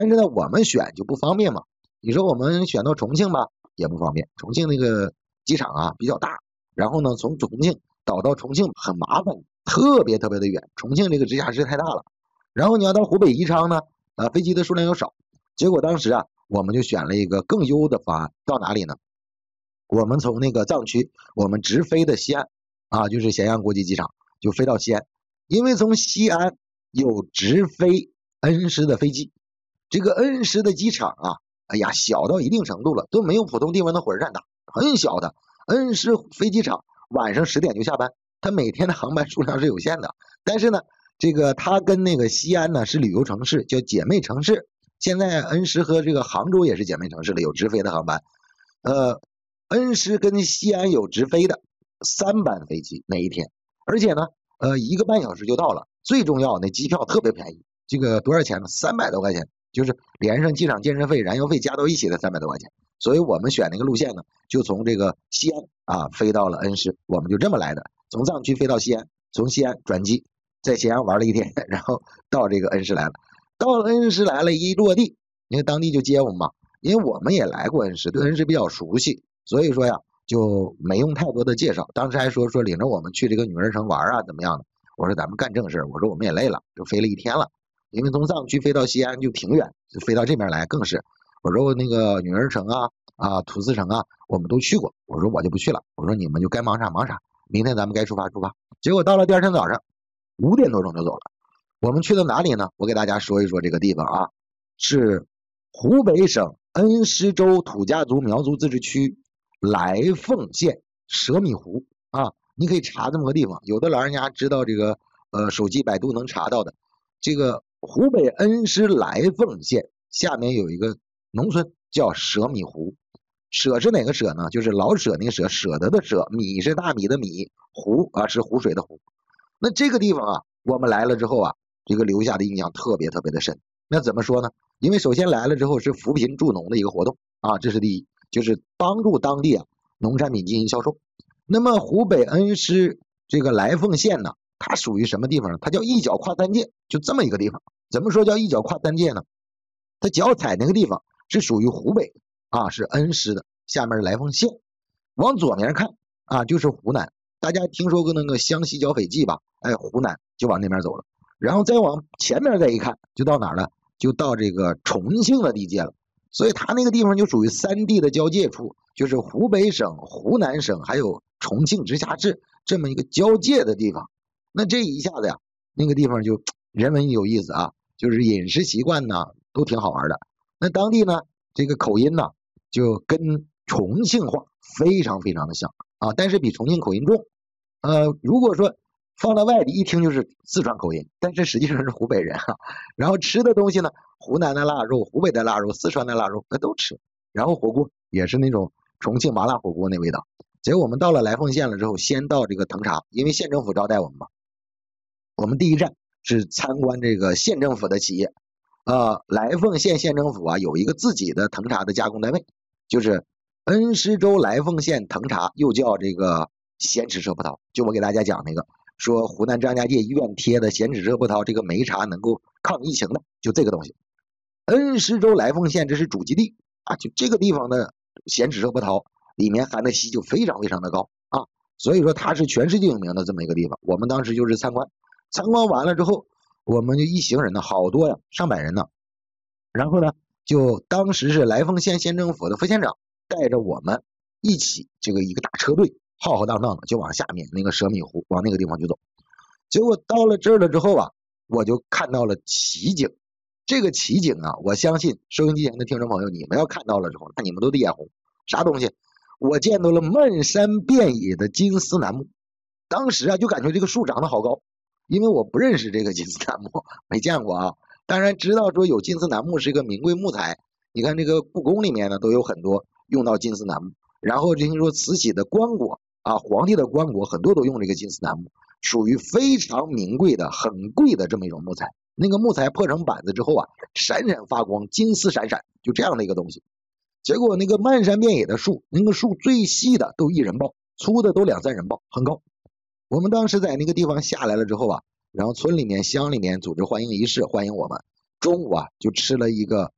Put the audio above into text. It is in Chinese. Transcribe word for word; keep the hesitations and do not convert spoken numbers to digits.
但是呢，我们选就不方便嘛。你说我们选到重庆吧，也不方便，重庆那个机场啊比较大，然后呢，从重庆倒到重庆很麻烦，特别特别的远。重庆这个直辖市太大了，然后你要到湖北宜昌呢，呃，飞机的数量又少。结果当时啊，我们就选了一个更优的方案，到哪里呢？我们从那个藏区，我们直飞的西安啊，就是咸阳国际机场，就飞到西安。因为从西安有直飞恩施的飞机，这个恩施的机场啊，哎呀，小到一定程度了，都没有普通地方的火车站大，很小的。恩施飞机场晚上十点就下班，它每天的航班数量是有限的。但是呢，这个它跟那个西安呢是旅游城市，叫姐妹城市。现在恩施和这个杭州也是姐妹城市了，有直飞的航班。呃，恩施跟西安有直飞的三班飞机每一天，而且呢，呃，一个半小时就到了。最重要，那机票特别便宜，这个多少钱呢？三百多块钱，就是连上机场建设费、燃油费加到一起的三百多块钱。所以我们选那个路线呢，就从这个西安啊飞到了恩施，我们就这么来的，从藏区飞到西安，从西安转机，在咸阳玩了一天，然后到这个恩施来了。到了恩施来了，一落地，因为当地就接我们嘛，因为我们也来过恩施，对恩施比较熟悉，所以说呀就没用太多的介绍。当时还说说领着我们去这个女儿城玩啊，怎么样的？我说咱们干正事，我说我们也累了，就飞了一天了，因为从藏区飞到西安就挺远，就飞到这边来更是。我说那个女儿城啊啊土司城啊，我们都去过，我说我就不去了，我说你们就该忙啥忙啥，明天咱们该出发出发。结果到了第二天早上五点多钟就走了。我们去到哪里呢？我给大家说一说这个地方啊，是湖北省恩施州土家族苗族自治区来凤县蛇米湖啊，你可以查这么个地方。有的老人家知道这个，呃，手机百度能查到的。这个湖北恩施来凤县下面有一个农村叫蛇米湖，舍是哪个舍呢？就是老舍那个舍，舍得的舍，米是大米的米，湖啊是湖水的湖。那这个地方啊，我们来了之后啊，这个留下的印象特别特别的深。那怎么说呢？因为首先来了之后是扶贫助农的一个活动啊，这是第一，就是帮助当地啊农产品进行销售。那么湖北恩施这个来凤县呢，它属于什么地方呢？它叫一脚跨三界，就这么一个地方。怎么说叫一脚跨三界呢？它脚踩那个地方是属于湖北啊，是恩施的，下面是来凤县。往左面看啊，就是湖南。大家听说过那个湘西剿匪记吧？哎，湖南就往那边走了。然后再往前面再一看，就到哪儿了？就到这个重庆的地界了。所以它那个地方就属于三地的交界处，就是湖北省、湖南省还有重庆直辖市这么一个交界的地方。那这一下子呀，那个地方就人文有意思啊，就是饮食习惯呢都挺好玩的。那当地呢，这个口音呢就跟重庆话非常非常的像啊，但是比重庆口音重。呃，如果说放到外地一听就是四川口音，但是实际上是湖北人啊。然后吃的东西呢，湖南的腊肉、湖北的腊肉、四川的腊肉，那都吃。然后火锅也是那种重庆麻辣火锅那味道。结果我们到了来凤县了之后，先到这个藤茶，因为县政府招待我们嘛。我们第一站是参观这个县政府的企业。呃，来凤县县政府啊有一个自己的藤茶的加工单位，就是恩施州来凤县藤茶，又叫这个咸池车葡萄。就我给大家讲那个，说湖南张家界医院贴的咸池车葡萄这个梅茶能够抗疫情的，就这个东西。恩施州来凤县这是主基地啊，就这个地方的咸池车葡萄里面含的硒就非常非常的高啊，所以说它是全世界有名的这么一个地方。我们当时就是参观，参观完了之后，我们就一行人呢，好多呀，上百人呢。然后呢，就当时是来凤县县政府的副县长带着我们一起，这个一个大车队，浩浩荡荡的就往下面那个蛇米湖往那个地方去走。结果到了这儿了之后啊，我就看到了奇景。这个奇景啊，我相信收音机前的听众朋友，你们要看到了之后，那你们都得眼红。啥东西？我见到了漫山遍野的金丝楠木。当时啊，就感觉这个树长得好高，因为我不认识这个金丝楠木，没见过啊。当然知道说有金丝楠木是一个名贵木材，你看这个故宫里面呢都有很多用到金丝楠木。然后听说慈禧的棺椁啊，皇帝的棺椁很多都用这个金丝楠木，属于非常名贵的、很贵的这么一种木材。那个木材破成板子之后啊，闪闪发光，金丝闪闪，就这样的一个东西。结果那个漫山遍野的树，那个树最细的都一人抱，粗的都两三人抱，很高。我们当时在那个地方下来了之后啊，然后村里面乡里面组织欢迎仪式欢迎我们。中午啊就吃了一个